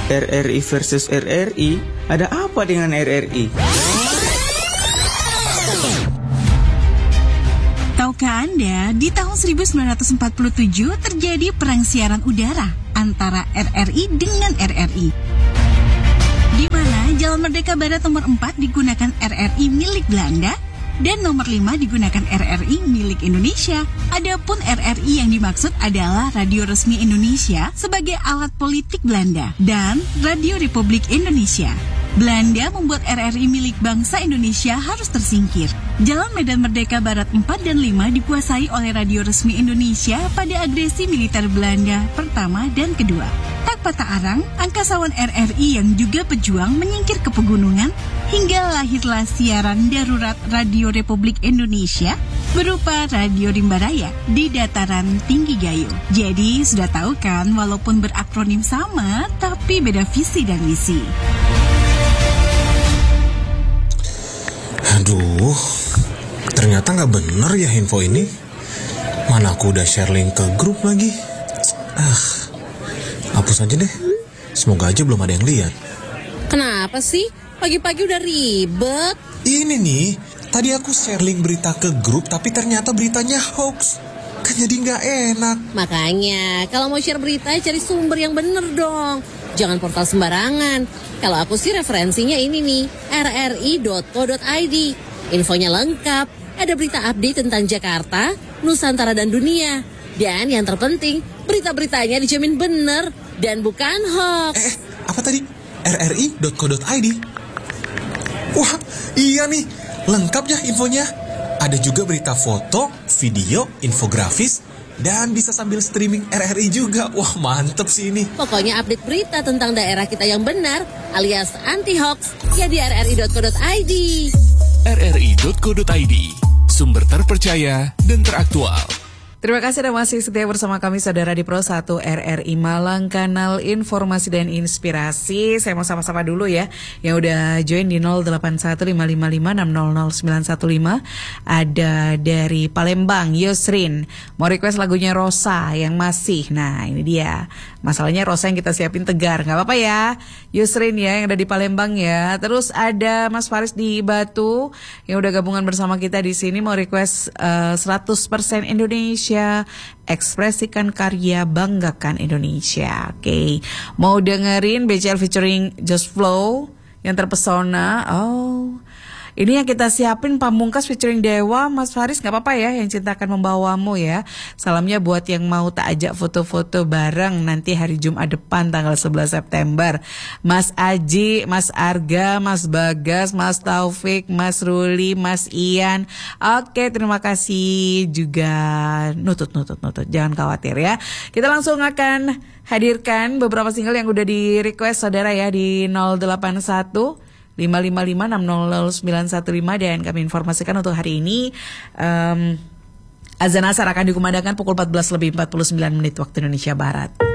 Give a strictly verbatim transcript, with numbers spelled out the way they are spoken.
R R I versus R R I, ada apa dengan R R I? Tahukah Anda, di tahun seribu sembilan ratus empat puluh tujuh terjadi perang siaran udara antara R R I dengan R R I. Di mana Jalan Merdeka Barat nomor empat digunakan R R I milik Belanda dan nomor lima digunakan R R I milik Indonesia. Adapun R R I yang dimaksud adalah Radio Resmi Indonesia sebagai alat politik Belanda dan Radio Republik Indonesia. Belanda membuat R R I milik bangsa Indonesia harus tersingkir. Jalan Medan Merdeka Barat empat dan lima dikuasai oleh Radio Resmi Indonesia pada agresi militer Belanda pertama dan kedua. Tak patah arang, angkasawan R R I yang juga pejuang menyingkir ke pegunungan hingga lahirlah siaran darurat Radio Republik Indonesia berupa Radio Rimba Raya di dataran tinggi Gayo. Jadi sudah tahu kan, walaupun berakronim sama tapi beda visi dan misi. Aduh, ternyata gak bener ya info ini. Mana aku udah share link ke grup lagi. Ah, hapus aja deh. Semoga aja belum ada yang lihat. Kenapa sih? Pagi-pagi udah ribet. Ini nih, tadi aku share link berita ke grup, tapi ternyata beritanya hoax. Kan jadi gak enak. Makanya, kalau mau share berita, cari sumber yang bener dong. Jangan portal sembarangan. Kalau aku sih referensinya ini nih, r r i dot co dot i d. Infonya lengkap, ada berita update tentang Jakarta, Nusantara dan dunia. Dan yang terpenting, berita-beritanya dijamin bener dan bukan hoax. Eh, apa tadi? r r i dot co dot i d. Wah, iya nih, lengkap ya infonya. Ada juga berita foto, video, infografis, dan bisa sambil streaming R R I juga. Wah, mantep sih ini. Pokoknya update berita tentang daerah kita yang benar alias anti-hoax ya di r r i dot co dot i d. r r i dot co dot i d, sumber terpercaya dan teraktual. Terima kasih Anda masih setia bersama kami saudara di Pro satu R R I Malang, kanal informasi dan inspirasi. Saya mau sama-sama dulu ya yang udah join di nol delapan satu lima lima lima enam nol nol sembilan satu lima. Ada dari Palembang, Yusrin mau request lagunya Rosa yang masih. Nah ini dia, masalahnya Rosa yang kita siapin Tegar, gak apa-apa ya Yusrin ya yang ada di Palembang ya. Terus ada Mas Faris di Batu yang udah gabungan bersama kita di sini mau request uh, seratus persen Indonesia, ekspresikan karya, banggakan Indonesia. Oke, okay. Mau dengerin B C L featuring Just Flow yang terpesona. Oh, ini yang kita siapin Pamungkas featuring Dewa. Mas Faris gak apa-apa ya, yang cintakan membawamu ya. Salamnya buat yang mau tak ajak foto-foto bareng nanti hari Jumat depan tanggal sebelas September. Mas Aji, Mas Arga, Mas Bagas, Mas Taufik, Mas Ruli, Mas Ian. Oke, terima kasih juga. Nutut-nutut-nutut, jangan khawatir ya. Kita langsung akan hadirkan beberapa single yang udah di request saudara ya di nol delapan satu lima lima lima enam nol nol sembilan satu lima. Dan kami informasikan untuk hari ini um, azan asar akan dikumandangkan pukul empat belas lebih empat puluh sembilan menit waktu Indonesia Barat.